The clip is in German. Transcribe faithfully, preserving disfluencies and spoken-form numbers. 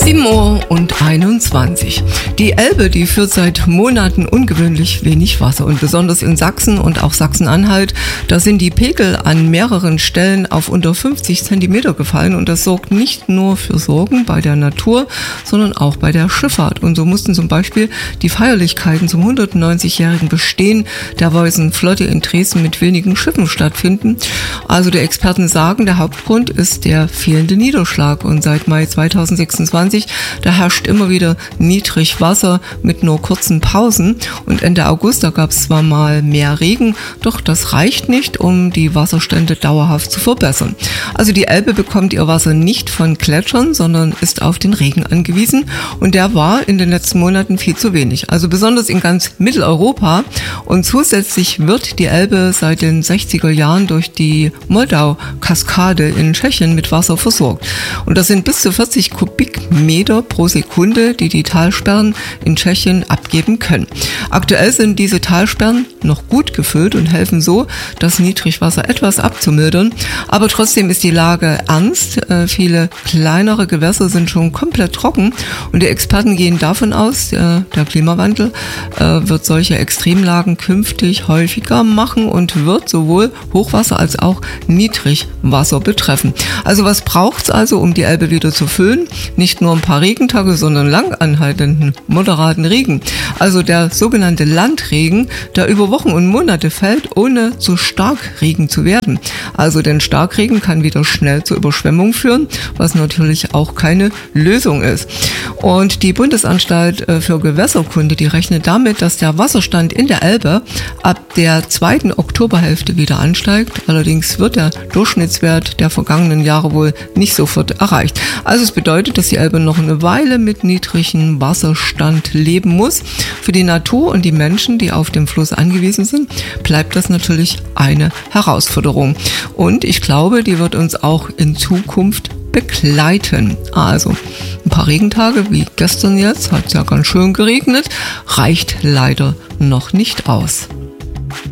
sieben Uhr und einundzwanzig. Die Elbe, die führt seit Monaten ungewöhnlich wenig Wasser. Und besonders in Sachsen und auch Sachsen-Anhalt, da sind die Pegel an mehreren Stellen auf unter fünfzig Zentimeter gefallen. Und das sorgt nicht nur für Sorgen bei der Natur, sondern auch bei der Schifffahrt. Und so mussten zum Beispiel die Feierlichkeiten zum hundertneunzigjährigen Bestehen der Weißen Flotte in Dresden mit wenigen Schiffen stattfinden. Also die Experten sagen, der Hauptgrund ist der fehlende Niederschlag. Und seit Mai zweitausendsechsundzwanzig, da herrscht immer wieder Niedrigwasser mit nur kurzen Pausen. Und Ende August, da gab es zwar mal mehr Regen, doch das reicht nicht, um die Wasserstände dauerhaft zu verbessern. Also die Elbe bekommt ihr Wasser nicht von Gletschern, sondern ist auf den Regen angewiesen. Und der war in den letzten Monaten viel zu wenig. Also besonders in ganz Mitteleuropa. Und zusätzlich wird die Elbe seit den sechziger Jahren durch die Moldau-Kaskade in Tschechien mit Wasser versorgt. Und das sind bis zu vierzig Kubikmeter pro Sekunde, die die Talsperren in Tschechien abgeben können. Aktuell sind diese Talsperren noch gut gefüllt und helfen so, das Niedrigwasser etwas abzumildern. Aber trotzdem ist die Lage ernst. Äh, viele kleinere Gewässer sind schon komplett trocken und die Experten gehen davon aus, äh, der Klimawandel äh, wird solche Extremlagen künftig häufiger machen und wird sowohl Hochwasser als auch Niedrigwasser betreffen. Also was braucht's also, um die Elbe wieder zu füllen? Nicht nur ein paar Regentage, sondern lang anhaltenden, moderaten Regen. Also der sogenannte Landregen, der über Wochen und Monate fällt, ohne zu Starkregen zu werden. Also denn Starkregen kann wieder schnell zur Überschwemmung führen, was natürlich auch keine Lösung ist. Und die Bundesanstalt für Gewässerkunde, die rechnet damit, dass der Wasserstand in der Elbe ab der zweiten Oktoberhälfte wieder ansteigt. Allerdings wird der Durchschnittswert der vergangenen Jahre wohl nicht sofort erreicht. Also es bedeutet, dass die Elbe noch eine Weile mit niedrigem Wasserstand leben muss. Für die Natur und die Menschen, die auf dem Fluss angewiesen sind, bleibt das natürlich eine Herausforderung. Und ich glaube, die wird uns auch in Zukunft begleiten. Also ein paar Regentage wie gestern jetzt, hat es ja ganz schön geregnet, reicht leider noch nicht aus.